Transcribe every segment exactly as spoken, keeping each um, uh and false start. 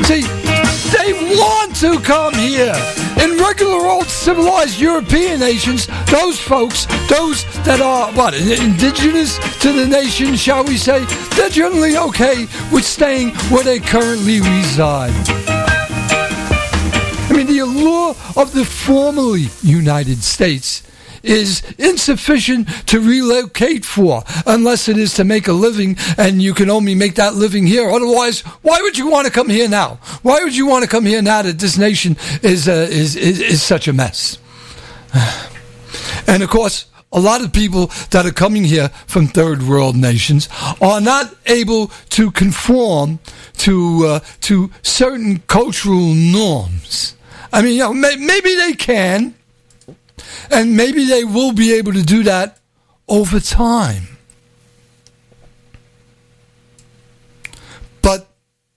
See, they want to come here. In regular old civilized European nations, those folks, those that are, what, indigenous to the nation, shall we say, they're generally okay with staying where they currently reside. I mean, the allure of the formerly United States is insufficient to relocate for, unless it is to make a living, and you can only make that living here. Otherwise, why would you want to come here now? Why would you want to come here now that this nation is uh, is, is is such a mess? And of course, a lot of people that are coming here from third world nations are not able to conform to uh, to certain cultural norms. I mean, you know, may- maybe they can. And maybe they will be able to do that over time. But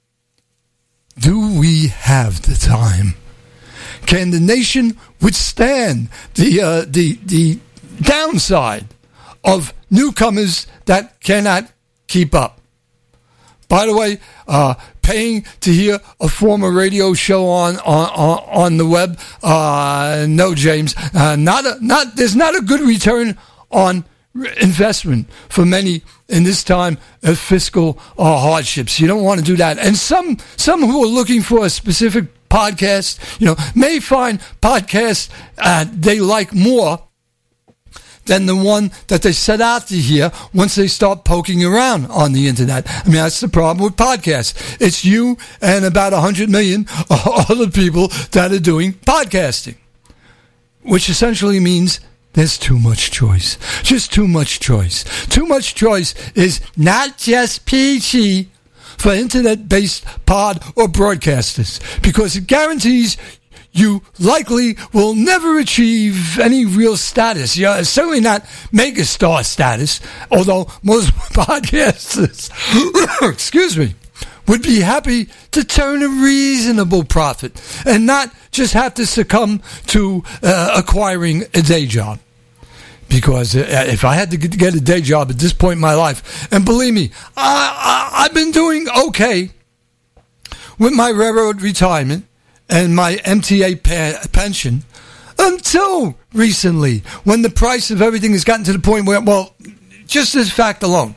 do we have the time? Can the nation withstand the uh, the the downside of newcomers that cannot keep up? By the way, uh, paying to hear a former radio show on on, on the web, uh, no, James, uh, not a, not there's not a good return on investment for many in this time of fiscal uh, hardships. You don't want to do that. And some some who are looking for a specific podcast, you know, may find podcasts uh, they like more than the one that they set out to hear once they start poking around on the internet. I mean, that's the problem with podcasts. It's you and about one hundred million other people that are doing podcasting, which essentially means there's too much choice. Just too much choice. Too much choice is not just peachy for internet-based pod or broadcasters, because it guarantees you likely will never achieve any real status. Yeah, certainly not megastar status, although most podcasters, excuse me, would be happy to turn a reasonable profit and not just have to succumb to uh, acquiring a day job. Because if I had to get a day job at this point in my life, and believe me, I, I, I've been doing okay with my railroad retirement and my M T A pa- pension until recently, when the price of everything has gotten to the point where, well, just this fact alone,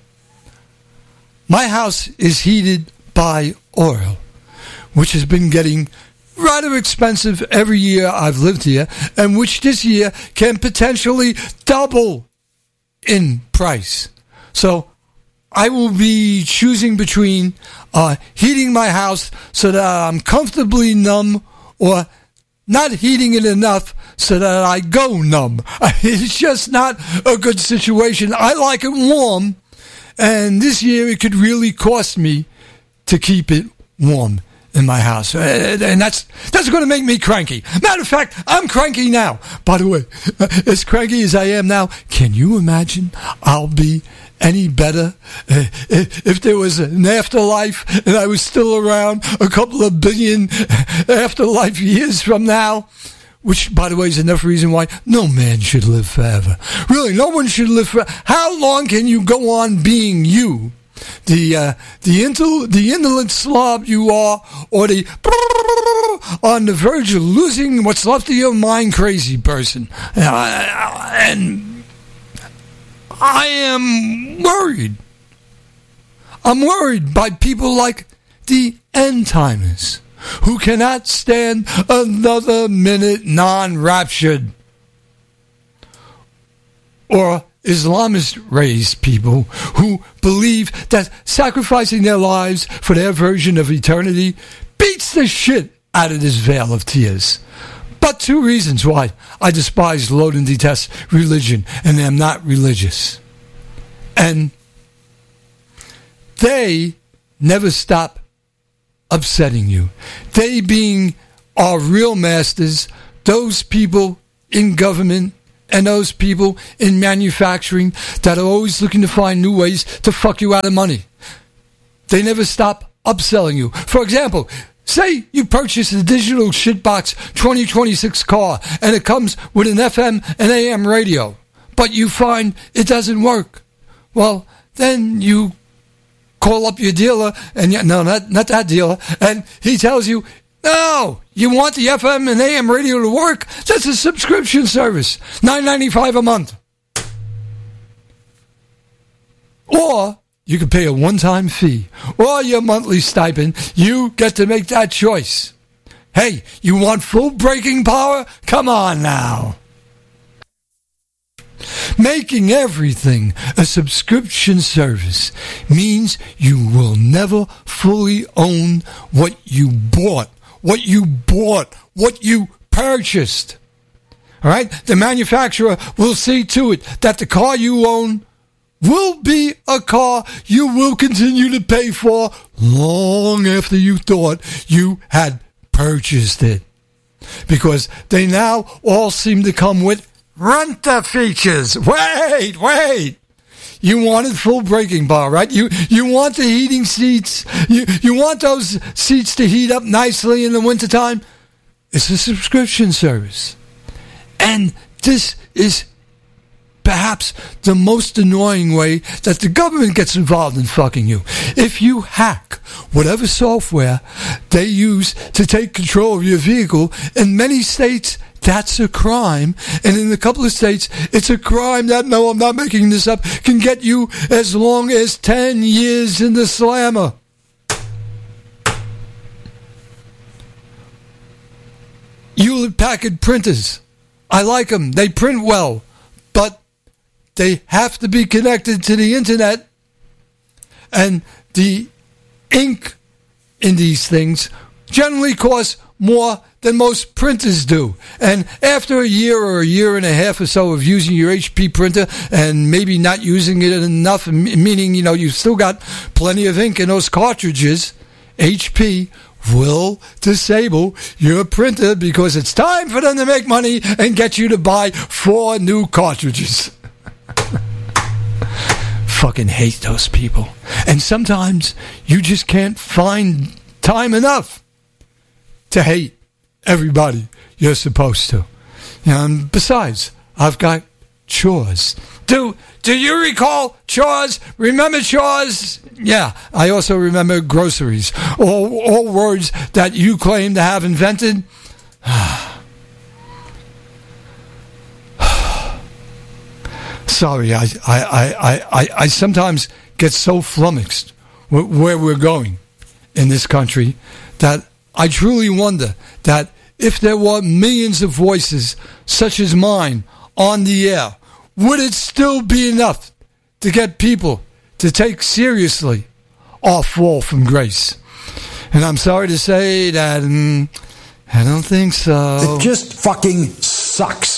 my house is heated by oil, which has been getting rather expensive every year I've lived here, and which this year can potentially double in price. So I will be choosing between uh, heating my house so that I'm comfortably numb, or not heating it enough so that I go numb. It's just not a good situation. I like it warm, and this year it could really cost me to keep it warm in my house, and that's that's going to make me cranky. Matter of fact, I'm cranky now. By the way, as cranky as I am now, can you imagine I'll be any better uh, if there was an afterlife and I was still around a couple of billion afterlife years from now? Which, by the way, is enough reason why no man should live forever. Really, no one should live forever. How long can you go on being you? The uh, the indol- the indolent slob you are, or the on the verge of losing what's left of your mind crazy person. Uh, and I am worried. I'm worried by people like the end timers, who cannot stand another minute non-raptured, or Islamist-raised people who believe that sacrificing their lives for their version of eternity beats the shit out of this veil of tears. But two reasons why I despise, loathe, and detest religion, and am not religious. And they never stop upsetting you. They being our real masters, those people in government and those people in manufacturing that are always looking to find new ways to fuck you out of money. They never stop upselling you. For example, say you purchase a digital shitbox twenty twenty-six car and it comes with an F M and A M radio, but you find it doesn't work. Well, then you call up your dealer, and you, no, not, not that dealer, and he tells you, no, you want the F M and A M radio to work? That's a subscription service, nine ninety-five a month. Or you can pay a one-time fee or your monthly stipend. You get to make that choice. Hey, you want full breaking power? Come on now. Making everything a subscription service means you will never fully own what you bought, what you bought, what you purchased. All right? The manufacturer will see to it that the car you own will be a car you will continue to pay for long after you thought you had purchased it. Because they now all seem to come with renter features. Wait, wait. You wanted full braking bar, right? You you want the heating seats. You, you want those seats to heat up nicely in the wintertime. It's a subscription service. And this is perhaps the most annoying way that the government gets involved in fucking you. If you hack whatever software they use to take control of your vehicle, in many states, that's a crime. And in a couple of states, it's a crime that, no, I'm not making this up, can get you as long as ten years in the slammer. Hewlett-Packard printers. I like them. They print well. But they have to be connected to the internet, and the ink in these things generally costs more than most printers do. And after a year or a year and a half or so of using your H P printer and maybe not using it enough, meaning, you know, you've still got plenty of ink in those cartridges, H P will disable your printer because it's time for them to make money and get you to buy four new cartridges. Fucking hate those people. And sometimes you just can't find time enough to hate everybody you're supposed to. You know, and besides, I've got chores. Do do you recall chores? Remember chores? Yeah, I also remember groceries. All, all words that you claim to have invented. Sorry, I, I, I, I, I sometimes get so flummoxed where we're going in this country that I truly wonder that if there were millions of voices such as mine on the air, would it still be enough to get people to take seriously our fall from grace? And I'm sorry to say that mm, I don't think so. It just fucking sucks.